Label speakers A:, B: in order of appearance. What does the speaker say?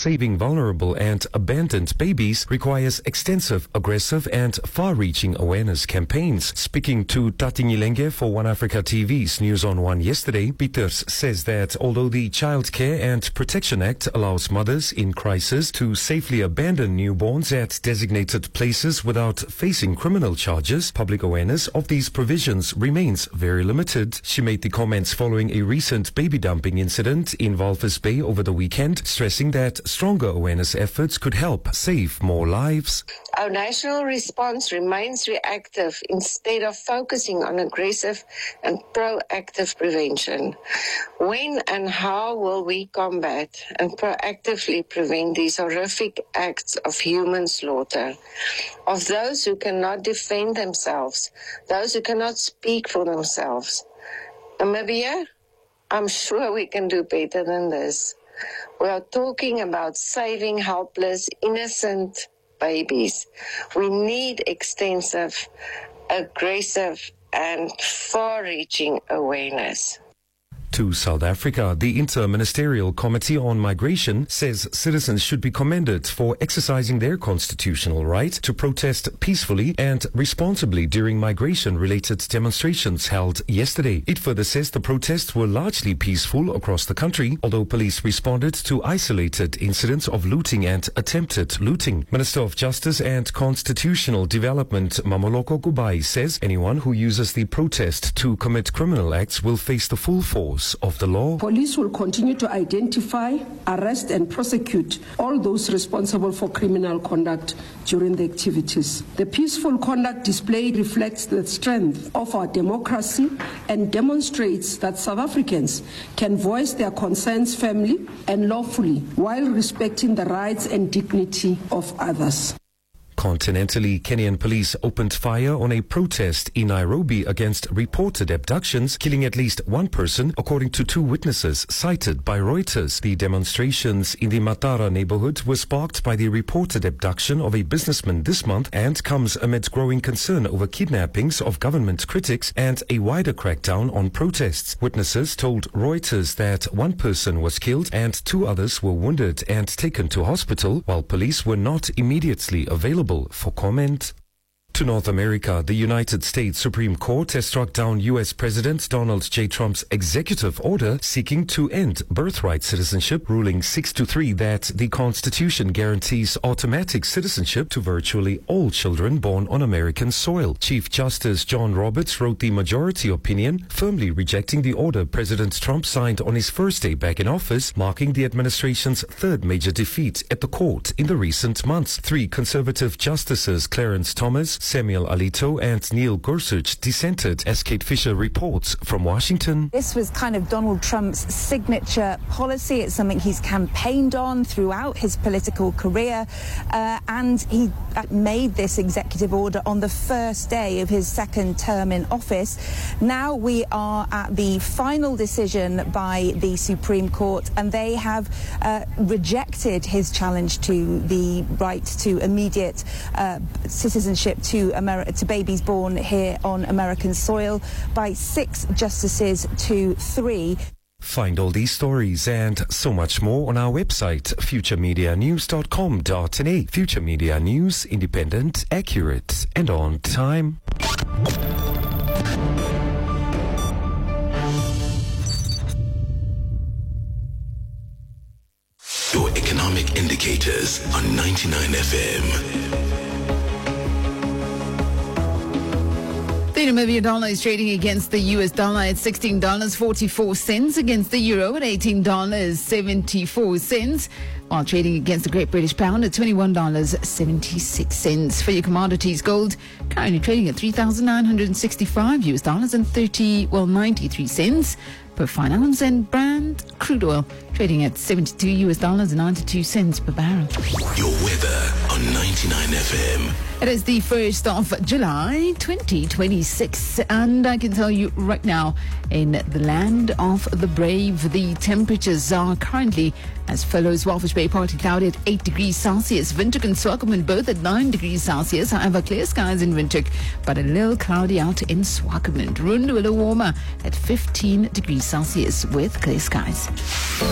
A: saving vulnerable and abandoned babies requires extensive, aggressive and far-reaching awareness campaigns. Speaking to Tati Nyilenge for One Africa TV's News on One yesterday, Peters says that although the Child Care and Protection Act allows mothers in crisis to safely abandon newborns at designated places without facing criminal charges, public awareness of these provisions remains very limited. She made the comments following a recent baby dumping incident in Walvis Bay over the weekend, stressing that stronger awareness efforts could help save more lives.
B: Our national response remains reactive instead of focusing on aggressive and proactive prevention. When and how will we combat and proactively prevent these horrific acts of human slaughter, of those who cannot defend themselves, those who cannot speak for themselves? Namibia, I'm sure we can do better than this. We are talking about saving helpless, innocent babies. We need extensive, aggressive, and far-reaching awareness.
A: To South Africa, the Inter-Ministerial Committee on Migration says citizens should be commended for exercising their constitutional right to protest peacefully and responsibly during migration-related demonstrations held yesterday. It further says the protests were largely peaceful across the country, although police responded to isolated incidents of looting and attempted looting. Minister of Justice and Constitutional Development Mamoloko Kubai says anyone who uses the protest to commit criminal acts will face the full force of the law.
C: Police will continue to identify, arrest and prosecute all those responsible for criminal conduct during the activities. The peaceful conduct displayed reflects the strength of our democracy and demonstrates that South Africans can voice their concerns firmly and lawfully while respecting the rights and dignity of others.
A: Continentally, Kenyan police opened fire on a protest in Nairobi against reported abductions, killing at least one person, according to two witnesses cited by Reuters. The demonstrations in the Matara neighborhood were sparked by the reported abduction of a businessman this month and comes amid growing concern over kidnappings of government critics and a wider crackdown on protests. Witnesses told Reuters that one person was killed and two others were wounded and taken to hospital, while police were not immediately available for comment. To North America, the United States Supreme Court has struck down U.S. President Donald J. Trump's executive order seeking to end birthright citizenship, ruling 6-3 that the Constitution guarantees automatic citizenship to virtually all children born on American soil. Chief Justice John Roberts wrote the majority opinion, firmly rejecting the order President Trump signed on his first day back in office, marking the administration's third major defeat at the court in the recent months. Three conservative justices, Clarence Thomas, Samuel Alito and Neil Gorsuch, dissented, as Kate Fisher reports from Washington.
D: This was kind of Donald Trump's signature policy. It's something he's campaigned on throughout his political career, and he made this executive order on the first day of his second term in office. Now we are at the final decision by the Supreme Court, and they have rejected his challenge to the right to immediate citizenship to babies born here on American soil by 6 justices to 3.
A: Find all these stories and so much more on our website, futuremedianews.com.na. Future Media News, independent, accurate, and on time.
E: Your economic indicators on 99 FM.
F: The Namibian dollar is trading against the US dollar at $16.44, against the euro at $18.74, while trading against the Great British Pound at $21.76. For your commodities, gold currently trading at $3,965 US dollars and 93 cents per fine ounce, and Brent crude oil trading at $72 US dollars and 92 cents per barrel.
E: Your weather on 99 FM.
F: It is the 1st of July 2026, and I can tell you right now, in the land of the brave, the temperatures are currently as follows: Walvis Bay partly cloudy at 8 degrees Celsius, Windhoek and Swakopmund both at 9 degrees Celsius, however clear skies in Windhoek but a little cloudy out in Swakopmund. Rundu a little warmer at 15 degrees Celsius with clear skies.